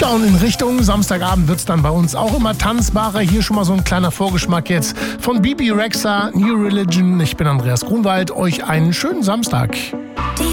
Ja, und in Richtung Samstagabend wird es dann bei uns auch immer tanzbarer. Hier schon mal so ein kleiner Vorgeschmack jetzt von Bebe Rexha, New Religion. Ich bin Andreas Grunwald. Euch einen schönen Samstag.